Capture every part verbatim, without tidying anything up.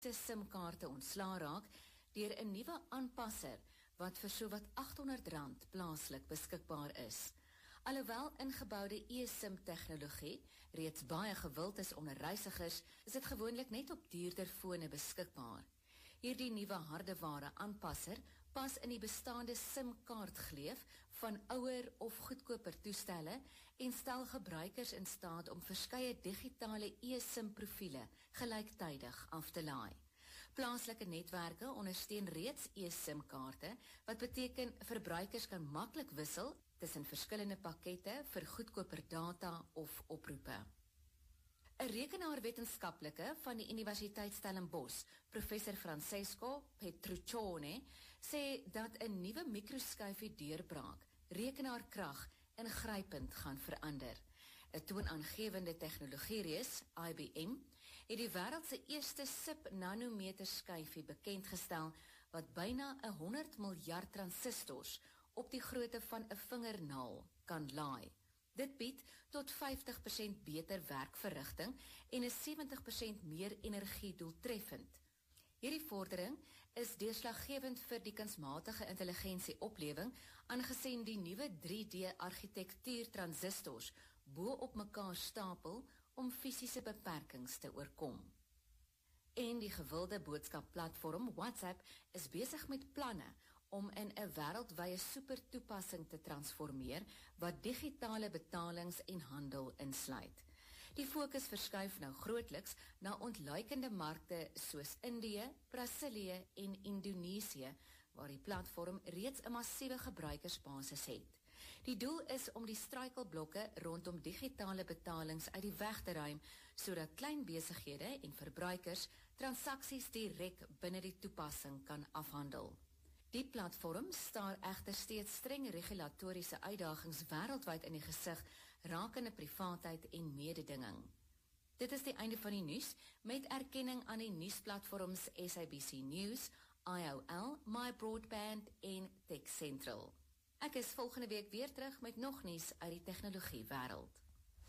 se SIM-kaarte ontslaa raak deur 'n nuwe aanpasser wat vir sowat agthonderd rand plaaslik beskikbaar is. Alhoewel ingeboude eSIM-tegnologie reeds baie gewild is onder reisigers, is dit gewoonlik net op duurder fone beskikbaar. Hierdie nuwe hardeware aanpasser pas in die bestaande SIM-kaartgleuf van ouer of goedkoper toestelle en stel gebruikers in staat om verskeie digitale eSIM-profiele gelyktydig af te laai. Plaaslike netwerke ondersteun reeds eSIM-kaarte, wat beteken verbruikers kan maklik wissel tussen verskillende pakkette vir goedkoper data of oproepe. 'n Rekenaarwetenskaplike van die Universiteit Stellenbosch, professor Francesco Petruccione, sê dat 'n nuwe mikroskyfie deurbraak rekenaarkrag ingrypend gaan verander. 'n Toonaangewende tegnologiereus, I B M, het die wêreld se eerste sub-nanometer skyfie bekendgestel wat byna honderd miljard transistors op die grootte van 'n vingernaal kan laai. Dit bied tot vyftig persent beter werkverrigting en is sewentig persent meer energie doeltreffend. Hierdie vordering is deurslaggewend vir die kunsmatige intelligensie oplewing, aangesien die nuwe drie D argitektuur transistors bo op mekaar stapel om fisiese beperkings te oorkom. En die gewilde boodskapplatform WhatsApp is besig met planne om in 'n wêreldwye supertoepassing te transformeer wat digitale betalings en handel insluit. Die fokus verskuif nou grootliks na ontluikende markte soos Indië, Brasilië en Indonesië, waar die platform reeds 'n massiewe gebruikersbasis het. Die doel is om die struikelblokke rondom digitale betalings uit die weg te ruim, sodat klein besighede en verbruikers transaksies direk binne die toepassing kan afhandel. Die platform staar egter steeds streng regulatoriese uitdagings wêreldwyd in die gesig rakende privaatheid en mededinging. Dit is die einde van die nuus met erkenning aan die nuusplatforms S A B C News, I O L, My Broadband en Tech Central. Ek is volgende week weer terug met nog nuus uit die tegnologie wêreld.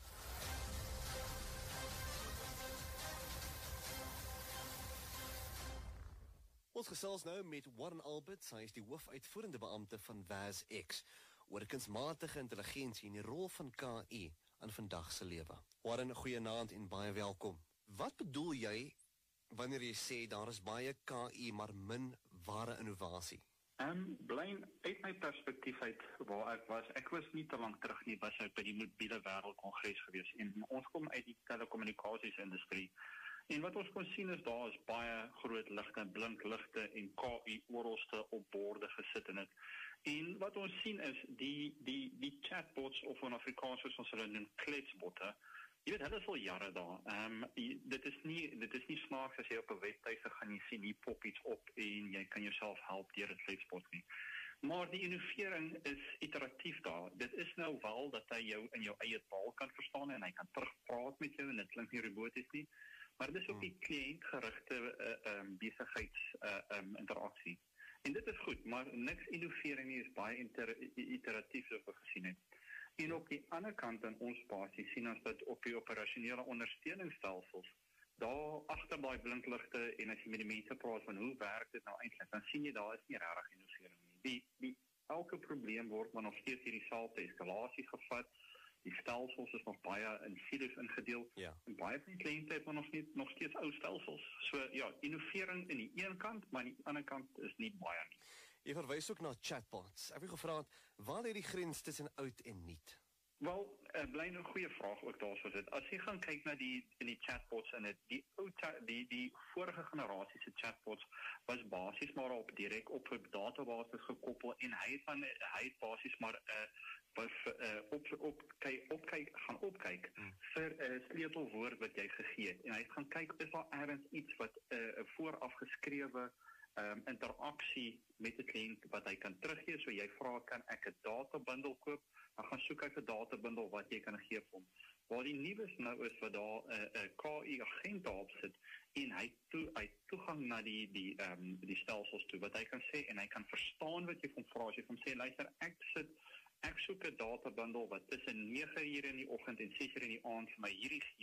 Ons gesels nou met Warren Albert, hy is die hoofuitvoerende beampte van W A S X, oor kunsmatige intelligensie en die rol van K I aan vandag se lewe. Warren, goeienaand en baie welkom. Wat bedoel jy wanneer jy sê daar is baie K I maar min ware innovasie? Ehm um, Blaine, uit my perspektief uit waar ek was, ek was nie te lank terug nie, was ek by die mobiele wêreldkongres gewees en ons kom uit die telekommunikasiesindustrie. En wat ons kon sien is daar is baie groot ligte, blinkligte en K I oralste op borde gesit in dit. En wat ons sien is die die die chatbots of in Afrikaans soos ons hulle noem kletsbotte. Jy weet, hulle is al jare daar. Ehm um, dit is nie dit is nie snaaks as jy op 'n webtuise gaan jy sien hier pop iets op en jy kan jouself help deur 'n kletsbot nie. Maar die innovering is iteratief daar. Dit is nou wel dat hy jou in jou eie taal kan verstaan en hy kan terugpraat met jou en dit klink nie roboties nie. Maar dit is ook die kliëntgerigte uh, um, besigheids uh, um, interaksie. En dit is goed, maar niks innovering nie is baie inter, iteratief soos we gesien het. En op die ander kant in ons basis sien ons dat op die operasionele ondersteuningsstelsels, daar agter baie blinkligte en as jy met die mense praat van hoe werk dit nou eintlik, dan sien jy daar is nie regtig innovering nie. Die, die, elke probleem word maar nog steeds hierdie selfde eskalasie gevat. Die stelsels is nog baie in silo's ingedeel. Ja. En baie van die kliënte het maar nog nie nog steeds ou stelsels. So ja, innovering in die een kant, maar aan die ander kant is nie baie nie. Jy verwys ook na chatbots. Ek het gevra, waar lê die grens tussen oud en nuut? Wel, uh, bly 'n goeie vraag ook daar soos dit. As jy gaan kyk na die in die chatbots en dit die ou die die vorige generasie se chatbots was basies maar op direk op 'n database gekoppel en hy het dan hy het basies maar 'n uh, Of, uh, op, op, kyk, opkyk, gaan opkyk hmm. vir 'n uh, sleutelwoord wat jy gegee het. En hy gaan kyk, is daar ergens iets wat 'n uh, vooraf geskrewe um, interaksie met 'n kliënt wat hy kan teruggee, so jy vra, kan ek 'n databundel koop? Dan gaan soek ek 'n databundel wat jy kan gee vir hom. Waar die nuus nou is wat daar 'n uh, uh, K I-agent daarop sit, en hy toe hy toegang na die die ehm um, die stelsels toe, wat hy kan sê, en hy kan verstaan wat jy van vra, as jy van sê, luister, ek sit Ek soek 'n databundel wat tussen nege uur in die oggend en ses uur in die aand vir my hierdie gee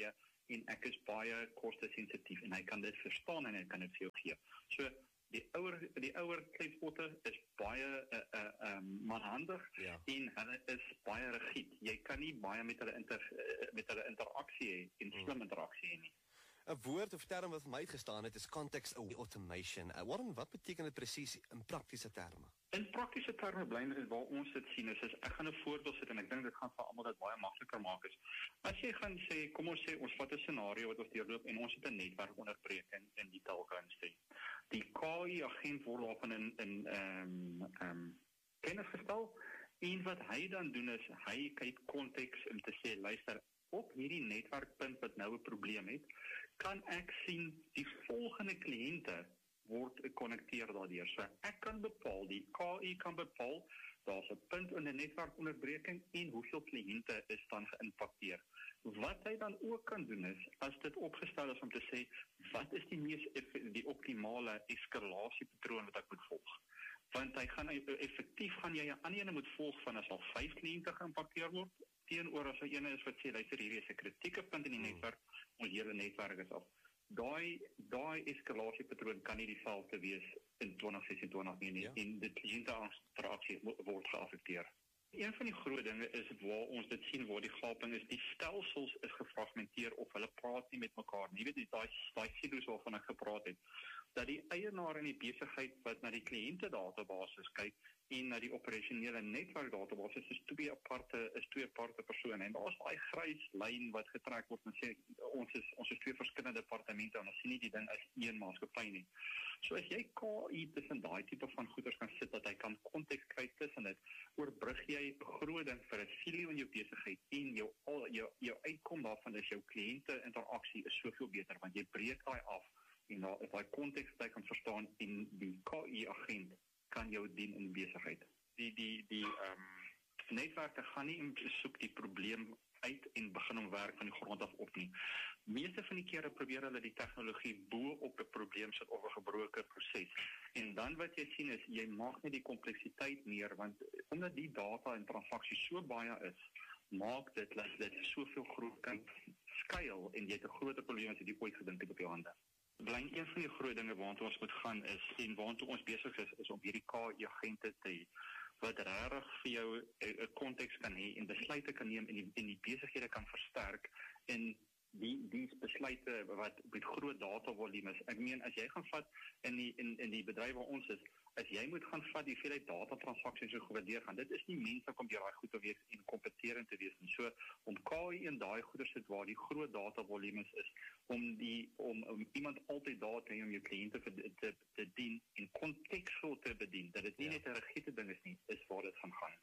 en ek is baie kostesensitief en hy kan dit verstaan en hy kan dit vir jou gee. So die ouer die ouer kletspotte is baie uh, uh, um, manhandig ja. en hulle is baie rigied. Jy kan nie baie met hulle inter, uh, met hulle interaksie hê en slim hmm. interaksie hê nie. 'n Woord of term wat vir my uitgestaan het is context automation. Uh, Warren, wat beteken dit presies in praktiese terme? In praktiese terme bly dit waar ons dit sien is, is ek gaan 'n voorbeeld sit en ek dink dit gaan vir almal dit baie makliker maak is. As jy gaan sê, kom ons sê ons vat 'n scenario wat ons deurloop en ons het 'n netwerk onderbreek in in die telco-industrie. Die K I agent word daarvan in in ehm ehm kennis gestel en wat hy dan doen is hy kyk konteks om te sê luister op hierdie netwerkpunt wat nou 'n probleem het, kan ek sien die volgende kliënte word gekonnekteer daardeur. So ek kan bepaal, die K I kan bepaal, daar's 'n punt in 'n netwerkonderbreking en hoeveel kliënte is dan geïmpakteer. Wat hy dan ook kan doen is, as dit opgestel is om te sê, wat is die mees die optimale eskalasie-patroon wat ek moet volg? Want hy gaan effektief gaan jy 'n ander ene moet volg van as al vyf kliënte geïmpakteer word, teenoor as 'n ene is wat sê, luister, hierdie is 'n kritieke punt in die netwerk, ons hele netwerk is af. Daai daai eskalasiepatroon kan nie dieselfde wees in twintig sesentwintig nie, ja. En die kliënte-interaksie word geaffekteer. Een van die groot dinge is waar ons dit sien waar die gaping is, die stelsels is gefragmenteer of hulle praat nie met mekaar nie. Jy weet, die daai daai silo's waarvan ek gepraat het, dat die eienaar in die besigheid wat na die kliënte database kyk en na die operasionele netwerk database is twee aparte is twee aparte persone en daar's daai grys lyn wat getrek word en sê ons is ons is twee verskillende departemente en ons sien nie die ding as een maatskappy nie. So as jy K I tussen daai tipe van goeders kan sit dat hy kan konteks kry tussen dit, oorbrug jy 'n groot ding vir 'n silo in jou besigheid en jou al jou jou uitkom daarvan is jou kliënte interaksie is soveel beter want jy breek daai af en daai daai konteks wat jy kan verstaan en die K I agent kan jou dien in besigheid. Die die die ehm um, netwerke gaan nie soek die probleem uit en begin om werk van die grond af op nie. Meeste van die kere probeer hulle die tegnologie bo op 'n probleem sit of 'n gebroke proses. En dan wat jy sien is jy maak net die kompleksiteit meer want omdat die data en transaksies so baie is, maak dit dat dit soveel groot kan skuil en jy het 'n groter probleem as jy ooit gedink het op jou hande. Bly een van die groot dinge waartoe ons moet gaan is en waartoe ons besig is is om hierdie K I-agente te hê wat regtig vir jou 'n konteks kan hê en besluite kan neem en die, en die besighede kan versterk en die die besluite wat met groot datavolumes. Ek meen as jy gaan vat in die in in die bedryf waar ons is, as jy moet gaan vat die hoeveelheid data transaksies so gewaardeer gaan. Dit is nie mense om deur daai goed te wees en kompeterend te wees nie. So om K I in daai goeie sit waar die groot datavolumes is om die om, om iemand altyd daar te hê om jou kliënte te, te te dien en konteksvol te bedien. Dat dit nie ja. net 'n rigiede ding is nie, is waar dit gaan gaan.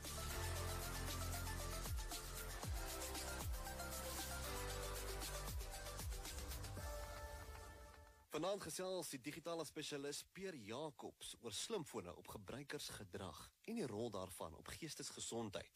Vanaand gesels die digitale spesialis Peer Jacobs oor slimfone op gebruikersgedrag en die rol daarvan op geestesgesondheid.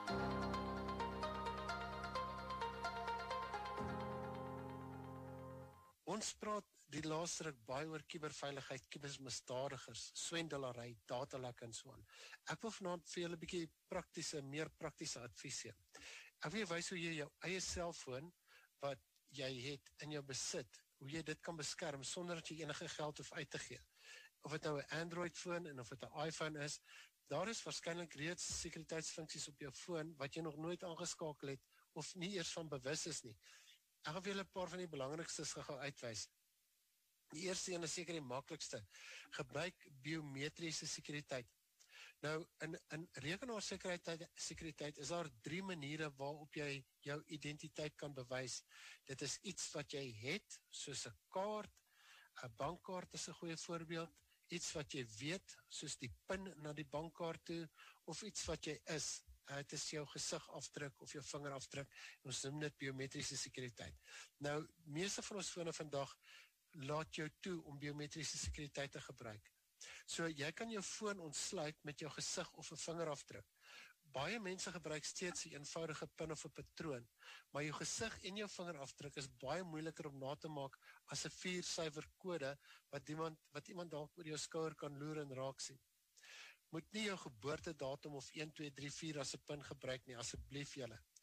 Ons praat die laaste ruk baie oor kuberveiligheid, kubermisdadigers, swendelary, datalek en so aan. Ek wil vanaand vir julle 'n bietjie praktiese, meer praktiese advies gee. Ek wil wys hoe jy jou eie selfoon wat jy het in jou besit, hoe jy dit kan beskerm sonder dat jy enige geld hoef uit te gee. Of dit nou 'n Android-foon en of dit 'n iPhone is, daar is waarskynlik reeds sekuriteitsfunksies op jou foon wat jy nog nooit aangeskakel het of nie eers van bewus is nie. Ek gaan vir julle 'n paar van die belangrikstes gou uitwys. Die eerste een is seker die maklikste. Gebruik biometriese sekuriteit. Nou, in, in rekenaarsekuriteit sekuriteit is daar drie maniere waarop jy jou identiteit kan bewys. Dit is iets wat jy het, soos 'n kaart, 'n bankkaart is 'n goeie voorbeeld, iets wat jy weet, soos die pin na die bankkaart toe, of iets wat jy is. Dit uh, is jou gesigafdruk of jou vingerafdruk. Ons noem dit biometriese sekuriteit. Nou, meeste van ons fone vandag laat jou toe om biometriese sekuriteit te gebruik. So, jy kan jou foon ontsluit met jou gesig of 'n vingerafdruk. Baie mense gebruik steeds 'n eenvoudige pin of 'n patroon, maar jou gesig en jou vingerafdruk is baie moeiliker om na te maak as 'n vier-syfer kode wat iemand wat iemand dalk oor jou skouer kan loer en raak sien. Moet nie jou geboortedatum of een twee drie vier as 'n pin gebruik nie, asseblief julle.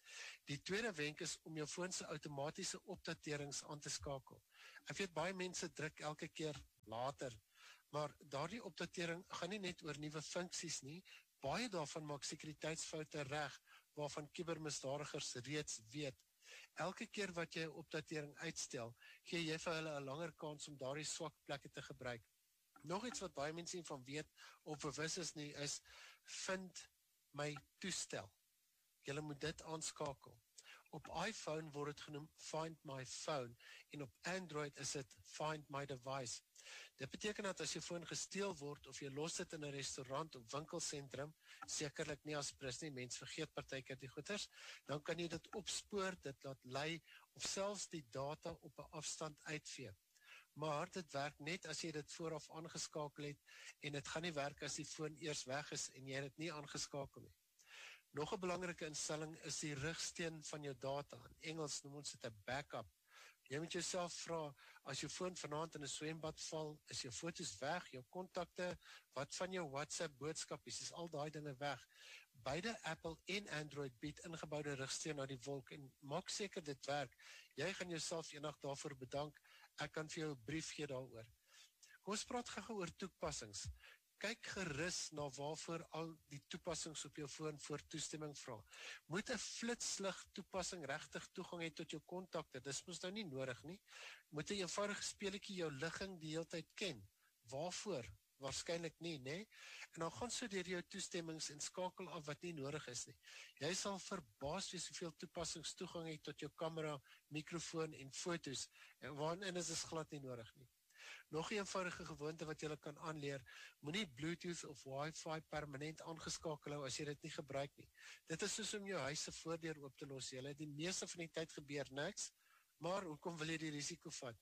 Die tweede wenk is om jou foon se outomatiese opdaterings aan te skakel. Ek weet baie mense druk elke keer later, maar daardie opdatering gaan nie net oor nuwe funksies nie, baie daarvan maak sekuriteitsfoute reg, waarvan kubermisdadigers reeds weet. Elke keer wat jy 'n opdatering uitstel, gee jy vir hulle 'n langer kans om daardie swak plekke te gebruik. Nog iets wat baie mense nie van weet of bewus is nie, is vind my toestel. Julle moet dit aanskakel. Op iPhone word dit genoem Find My Phone en op Android is dit Find My Device. Dit beteken dat as jou foon gesteel word of jy los dit in 'n restaurant of winkelsentrum, sekerlik nie as prins nie, mens vergeet partykeer die goeders, dan kan jy dit opspoor, dit laat lei of selfs die data op 'n afstand uitvee. Maar dit werk net as jy dit vooraf aangeskakel het en dit gaan nie werk as die foon eers weg is en jy dit nie aangeskakel nie. Nog 'n belangrike instelling is die rigsteen van jou data. In Engels noem ons dit 'n backup. Jy moet jouself vra, as jou foon vanaand in 'n swembad val, is jou foto's weg, jou kontakte, wat van jou WhatsApp boodskapies, is al daai dinge weg. Beide Apple en Android bied ingeboude rigsteen na die wolk en maak seker dit werk. Jy gaan jouself eendag daarvoor bedank. Ek kan vir jou 'n brief gee daaroor. Kom ons praat gou oor toepassings. Kyk gerus na waarvoor al die toepassings op jou foon voor toestemming vra. Moet 'n flitslig toepassing regtig toegang hê tot jou kontakte? Dis mos nou nie nodig nie. Moet 'n eenvoudige speletjie jou ligging die hele tyd ken? Waarvoor? Waarskynlik nie, né? En dan gaan so deur jou toestemmings en skakel af wat nie nodig is nie. Jy sal verbaas wees hoeveel toepassings toegang het tot jou kamera, mikrofoon en foto's, en waarin is dit glad nie nodig nie. Nog 'n eenvoudige gewoonte wat jy kan aanleer, moenie Bluetooth of Wi-Fi permanent aangeskakel hou as jy dit nie gebruik nie. Dit is soos om jou huis se voordeur oop te los. Jy, die meeste van die tyd gebeur niks, maar hoekom wil jy die risiko vat?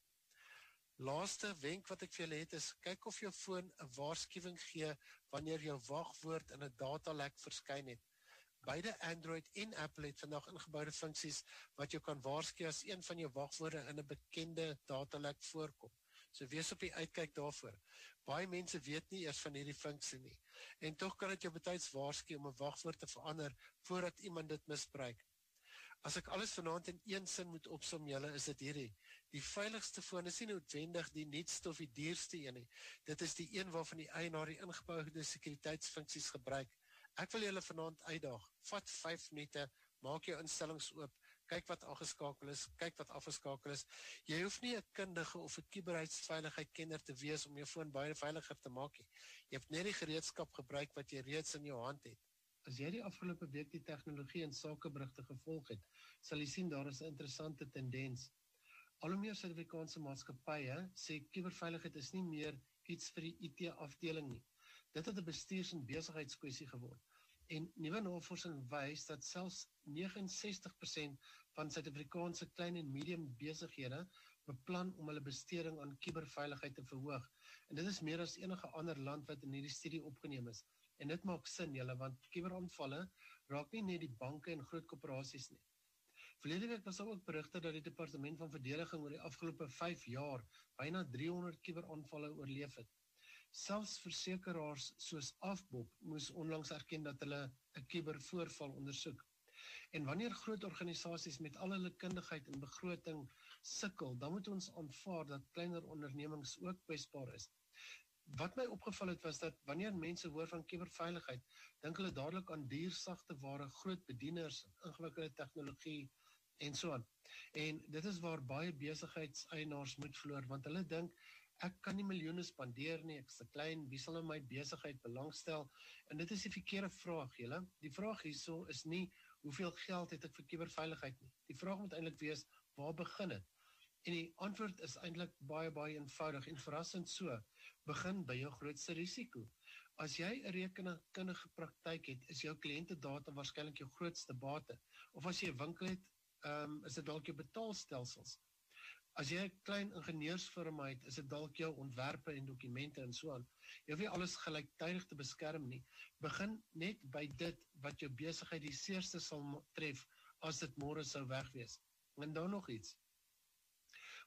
Laaste wenk wat ek vir julle het is, kyk of jou foon 'n waarskuwing gee wanneer jou wagwoord in 'n datalek verskyn het. Beide Android en Apple het vandag ingeboude funksies wat jou kan waarsku as een van jou wagwoorde in 'n bekende datalek voorkom. So wees op die uitkyk daarvoor. Baie mense weet nie eers van hierdie funksie nie. En tog kan dit jou betyds waarsku om 'n wagwoord te verander voordat iemand dit misbruik. As ek alles vanaand in een sin moet opsom julle, is dit hierdie. Die veiligste foon is nie noodwendig die nuutste of die duurste een nie. Dit is die een waarvan die eienaar die ingeboude sekuriteitsfunksies gebruik. Ek wil julle vanaand uitdaag. Vat vyf minute, maak jou instellings oop, kyk wat aangeskakel is, kyk wat afgeskakel is. Jy hoef nie 'n kundige of 'n kuberheidsveiligheidkenner te wees om jou foon baie veiliger te maak nie. Jy het net die gereedskap gebruik wat jy reeds in jou hand het. As jy die afgelope week die tegnologie en sakeberigte gevolg het, sal jy sien daar is 'n interessante tendens. Al hoe meer Suid-Afrikaanse maatskappye sê kuberveiligheid is nie meer iets vir die I T-afdeling nie. Dit het 'n bestuurs- en besigheidskwessie geword. En nuwe navorsing wys dat selfs negenenses persent van Suid-Afrikaanse klein en medium besighede beplan om hulle besteding aan kuberveiligheid te verhoog. En dit is meer as enige ander land wat in hierdie studie opgeneem is. En dit maak sin, julle, want kuberaanvalle raak nie net die banke en groot korporasies nie. Verlede week was daar ook berigte dat die Departement van Verdediging oor die afgelope vyf jaar byna driehonderd kuberaanvalle oorleef het. Selfs versekeraars soos Afbob moes onlangs erken dat hulle 'n kubervoorval ondersoek. En wanneer groot organisasies met al hulle kundigheid en begroting sukkel, dan moet ons aanvaar dat kleiner ondernemings ook kwesbaar is. Wat my opgeval het was dat wanneer mense hoor van kuberveiligheid, dink hulle dadelik aan duur sagte ware, groot bedieners, ingewikkelde tegnologie en so aan. En dit is waar baie besigheidseienaars moet verloor, want hulle dink ek kan nie miljoene spandeer nie, ek is te klein, wie sal in my besigheid belangstel? En dit is die verkeerde vraag, julle. Die vraag hierso is nie hoeveel geld het ek vir kuberveiligheid nie. Die vraag moet eintlik wees, waar begin dit? En die antwoord is eintlik baie baie eenvoudig en verrassend so. Begin by jou grootste risiko. As jy 'n rekenkundige praktyk het, is jou kliëntedata waarskynlik jou grootste bate. Of as jy 'n winkel het, um, is dit dalk jou betaalstelsels. As jy 'n klein ingenieursfirma het, is dit dalk jou ontwerpe en dokumente en so aan. Jy hoef nie alles gelyktydig te beskerm nie. Begin net by dit wat jou besigheid die seerste sal tref as dit môre sou wegwees. En dan nog iets.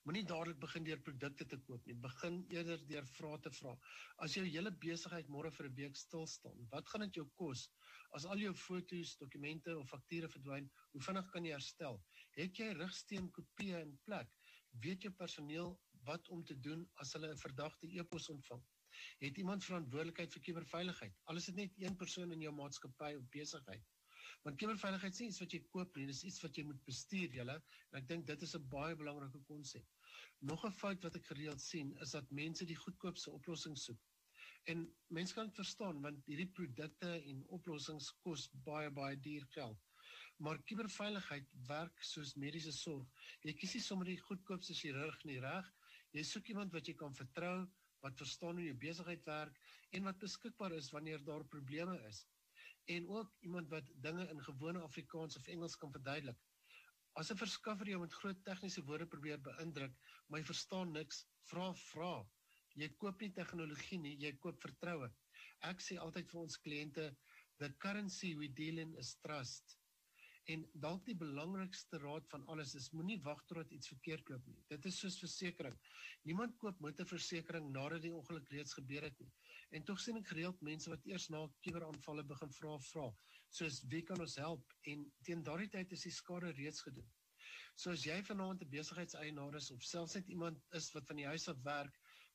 Moenie dadelik begin deur produkte te koop nie, begin eerder deur vrae te vra. As jou hele besigheid môre vir 'n week stil staan, wat gaan dit jou kos? As al jou foto's, dokumente of fakture verdwyn, hoe vinnig kan jy herstel? Het jy rigsteen kopieë in plek? Weet jou personeel wat om te doen as hulle 'n verdagte e-pos ontvang? Het iemand verantwoordelikheid vir kuberveiligheid? Al is dit net een persoon in jou maatskappy of besigheid. Want kuberveiligheid is nie iets wat jy koop nie, dis iets wat jy moet bestuur, julle, en ek dink dit is 'n baie belangrike konsep. Nog 'n fout wat ek gereeld sien, is dat mense die goedkoopste oplossings soek. En mense kan dit verstaan, want hierdie produkte en oplossings kos baie, baie duur geld. Maar kuberveiligheid werk soos mediese sorg. Jy kies nie sommer die goedkoopste chirurg nie, reg? Jy soek iemand wat jy kan vertrou, wat verstaan hoe jou besigheid werk, en wat beskikbaar is wanneer daar probleme is. En ook iemand wat dinge in gewone Afrikaans of Engels kan verduidelik. As 'n verskaffer jou met groot tegniese woorde probeer beïndruk, maar jy verstaan niks, vra, vra. Jy koop nie tegnologie nie, jy koop vertroue. Ek sê altyd vir ons kliënte, the currency we deal in is trust. En dalk die belangrikste raad van alles is, moenie wag totdat iets verkeerd loop nie. Dit is soos versekering. Niemand koop motorversekering nadat die ongeluk reeds gebeur het nie. En tog sien ek gereeld mense wat eers na kuberaanvalle begin vra vra, soos wie kan ons help? En teen daardie tyd is die skade reeds gedoen. So as jy vanaand 'n besigheidseienaar is, of selfs net iemand is wat van die huis af werk,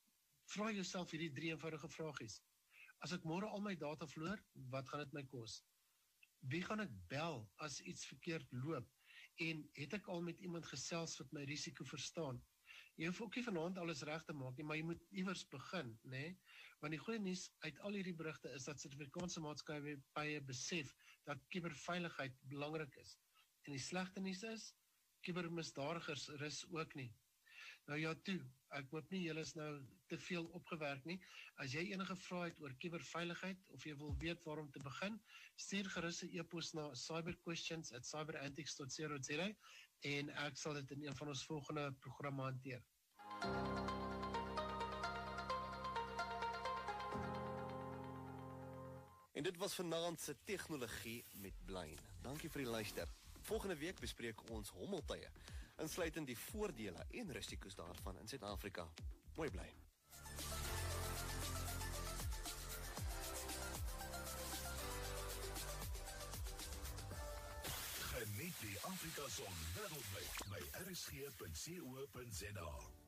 vra jouself hierdie drie eenvoudige vragies. As ek môre al my data verloor, wat gaan dit my kos? Wie gaan ek bel as iets verkeerd loop? En het ek al met iemand gesels wat my risiko verstaan? Jy hoef ook nie vanaand alles reg te maak nie, maar jy moet iewers begin, né? Want die goeie nuus uit al hierdie berigte is dat Suid-Afrikaanse maatskappye besef dat kuberveiligheid belangrik is. En die slegte nuus is, kubermisdadigers rus ook nie. Nou ja toe, ek hoop nie julle is nou te veel opgewerk nie. As jy enige vrae het oor kuberveiligheid, of jy wil weet waarom te begin, stuur gerus 'n e-pos na cyberquestions at cyberantics dot co dot za en ek sal dit in een van ons volgende programme hanteer. En dit was vanaand se tegnologie met Blyn. Dankie vir die luister. Volgende week bespreek ons hommeltuie, insluitend die voordele en risiko's daarvan in Suid-Afrika. Mooi bly. Geniet die Afrika Son wêreldwyd by r s g punt co punt za.